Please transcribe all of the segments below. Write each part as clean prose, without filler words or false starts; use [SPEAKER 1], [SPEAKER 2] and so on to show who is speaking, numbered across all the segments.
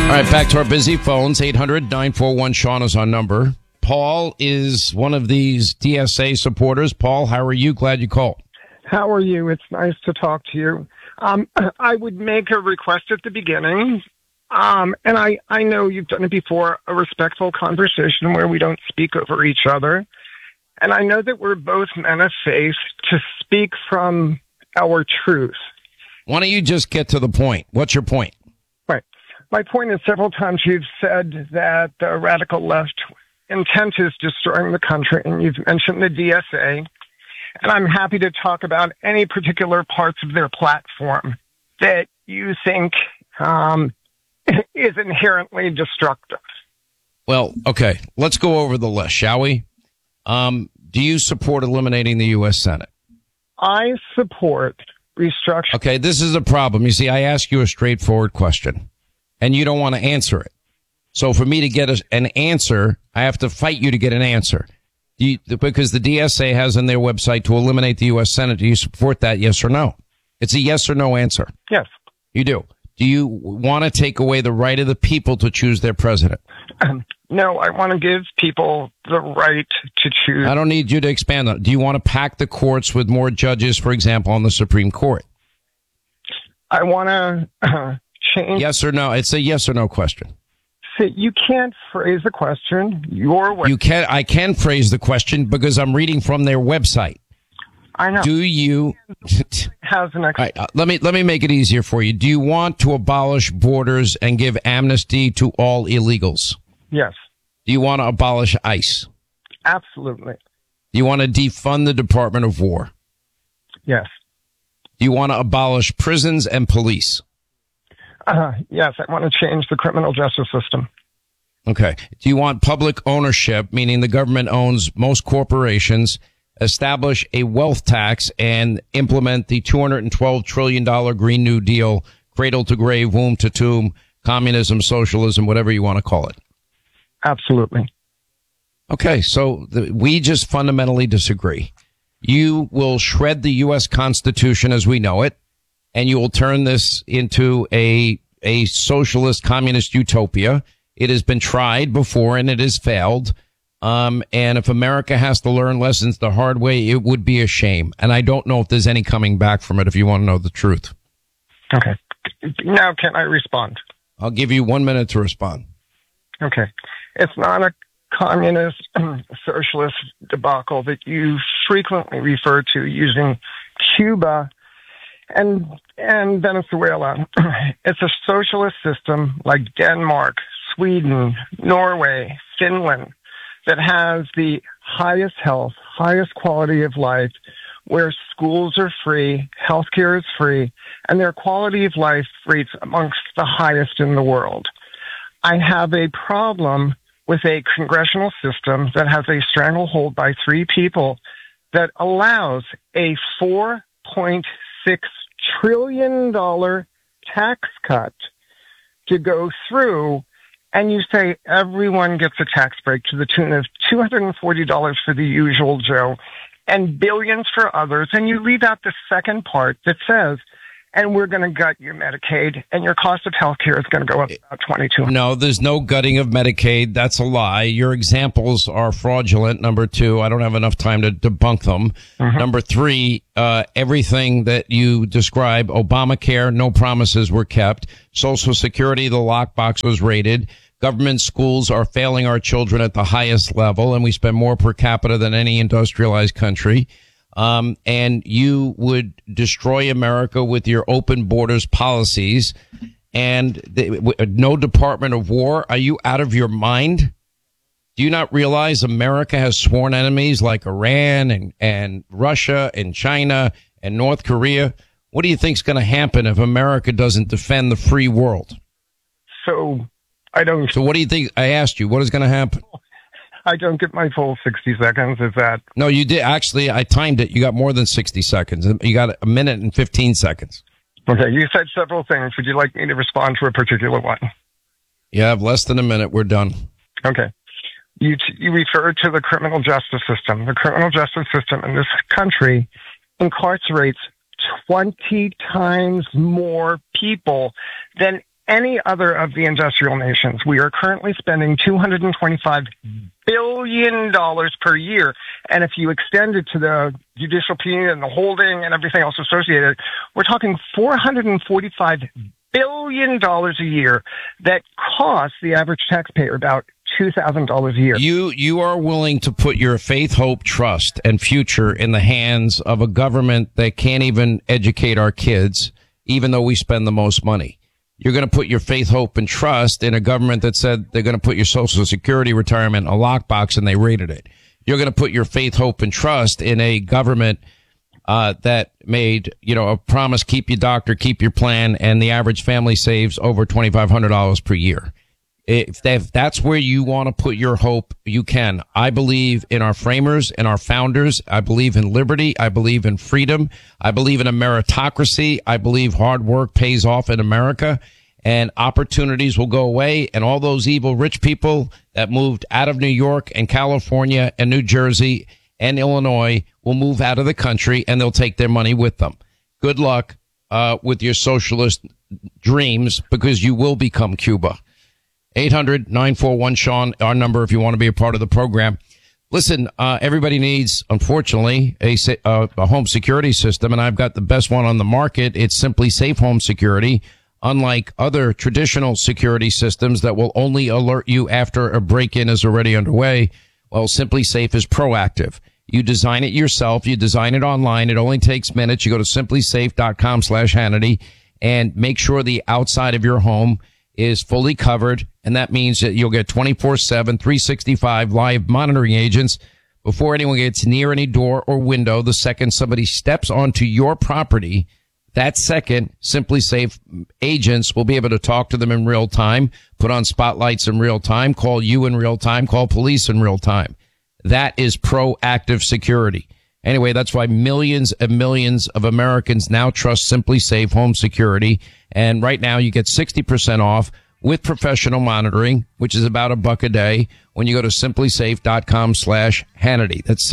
[SPEAKER 1] All right, back to our busy phones. 800-941-SEAN is our number. Paul is one of these DSA supporters. Paul, how are you? Glad you called.
[SPEAKER 2] How are you? It's nice to talk to you. I would make a request at the beginning. And I know you've done it before, a respectful conversation where we don't speak over each other. And I know that we're both men of faith to speak from our truth.
[SPEAKER 1] Why don't you just get to the point? What's your point?
[SPEAKER 2] Right. My point is several times you've said that the radical left intent is destroying the country, and you've mentioned the DSA. And I'm happy to talk about any particular parts of their platform that you think is inherently destructive.
[SPEAKER 1] Well, okay, let's go over the list, shall we? Do you support eliminating the U.S. Senate?
[SPEAKER 2] I support restructuring.
[SPEAKER 1] Okay, this is a problem. You see, I ask you a straightforward question, and you don't want to answer it. So for me to get an answer, I have to fight you to get an answer. Because the DSA has on their website to eliminate the U.S. Senate. Do you support that, yes or no? It's a yes or no answer.
[SPEAKER 2] Yes.
[SPEAKER 1] You do. Do you want to take away the right of the people to choose their president?
[SPEAKER 2] No, I want to give people the right to choose.
[SPEAKER 1] I don't need you to expand on it. Do you want to pack the courts with more judges, for example, on the Supreme Court?
[SPEAKER 2] I want to change.
[SPEAKER 1] Yes or no? It's a yes or no question.
[SPEAKER 2] See, you can't phrase the question your way.
[SPEAKER 1] I can phrase the question because I'm reading from their website.
[SPEAKER 2] I know.
[SPEAKER 1] Do you
[SPEAKER 2] has an
[SPEAKER 1] right, let me make it easier for you. Do you want to abolish borders and give amnesty to all illegals?
[SPEAKER 2] Yes.
[SPEAKER 1] Do you want to abolish ICE?
[SPEAKER 2] Absolutely.
[SPEAKER 1] Do you want to defund the Department of War?
[SPEAKER 2] Yes.
[SPEAKER 1] Do you want to abolish prisons and police?
[SPEAKER 2] Yes, I want to change the criminal justice system.
[SPEAKER 1] Okay. Do you want public ownership, meaning the government owns most corporations, establish a wealth tax, and implement the $212 trillion Green New Deal, cradle to grave, womb to tomb, communism, socialism, whatever you want to call it?
[SPEAKER 2] Absolutely.
[SPEAKER 1] Okay, so we just fundamentally disagree. You will shred the U.S. Constitution as we know it, and you will turn this into a socialist communist utopia. It has been tried before and it has failed. And if America has to learn lessons the hard way, it would be a shame. And I don't know if there's any coming back from it if you want to know the truth.
[SPEAKER 2] Okay. Now can I respond?
[SPEAKER 1] I'll give you 1 minute to respond.
[SPEAKER 2] Okay. It's not a communist socialist debacle that you frequently refer to using Cuba and Venezuela. It's a socialist system like Denmark, Sweden, Norway, Finland that has the highest health, highest quality of life, where schools are free, healthcare is free, and their quality of life rates amongst the highest in the world. I have a problem with a congressional system that has a stranglehold by three people that allows a $4.6 trillion tax cut to go through, and you say everyone gets a tax break to the tune of $240 for the usual Joe and billions for others, and you leave out the second part that says, and we're going to gut your Medicaid, and your cost of health care is going to go up about 22%.
[SPEAKER 1] No, there's no gutting of Medicaid. That's a lie. Your examples are fraudulent. Number two, I don't have enough time to debunk them. Mm-hmm. Number three, everything that you describe, Obamacare, no promises were kept. Social Security, the lockbox was raided. Government schools are failing our children at the highest level, and we spend more per capita than any industrialized country. And you would destroy America with your open borders policies and no Department of War. Are you out of your mind? Do you not realize America has sworn enemies like Iran and Russia and China and North Korea? What do you think is going to happen if America doesn't defend the free world?
[SPEAKER 2] So what
[SPEAKER 1] do you think? I asked you, what is going to happen?
[SPEAKER 2] I don't get my full 60 seconds. Is that?
[SPEAKER 1] No, you did. Actually, I timed it. You got more than 60 seconds. You got a minute and 15 seconds.
[SPEAKER 2] Okay. You said several things. Would you like me to respond to a particular one?
[SPEAKER 1] You have less than a minute. We're done.
[SPEAKER 2] Okay. You referred to the criminal justice system. The criminal justice system in this country incarcerates 20 times more people than any other of the industrial nations. We are currently spending $225 billion per year. And if you extend it to the judicial penal and the holding and everything else associated, we're talking $445 billion a year that costs the average taxpayer about $2,000 a year.
[SPEAKER 1] You are willing to put your faith, hope, trust, and future in the hands of a government that can't even educate our kids, even though we spend the most money. You're going to put your faith, hope, and trust in a government that said they're going to put your Social Security retirement in a lockbox and they raided it. You're going to put your faith, hope, and trust in a government that made, a promise, keep your doctor, keep your plan, and the average family saves over $2,500 per year. If that's where you want to put your hope, you can. I believe in our framers and our founders. I believe in liberty. I believe in freedom. I believe in a meritocracy. I believe hard work pays off in America and opportunities will go away. And all those evil rich people that moved out of New York and California and New Jersey and Illinois will move out of the country and they'll take their money with them. Good luck with your socialist dreams, because you will become Cuba. 800-941-SEAN, our number if you want to be a part of the program. Listen, everybody needs, unfortunately, a home security system, and I've got the best one on the market. It's Simply Safe Home Security. Unlike other traditional security systems that will only alert you after a break-in is already underway, well, Simply Safe is proactive. You design it yourself. You design it online. It only takes minutes. You go to simplysafe.com/Hannity and make sure the outside of your home is fully covered, and that means that you'll get 24/7, 365 live monitoring agents before anyone gets near any door or window. The second somebody steps onto your property, that second, Simply Safe agents will be able to talk to them in real time, put on spotlights in real time, call you in real time, call police in real time. That is proactive security. Anyway, that's why millions and millions of Americans now trust Simply Safe Home Security. And right now you get 60% off with professional monitoring, which is about $1 a day when you go to simplysafe.com/Hannity. That's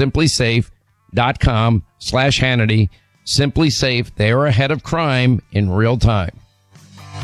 [SPEAKER 1] simplysafe.com/Hannity. Simply Safe. They are ahead of crime in real time.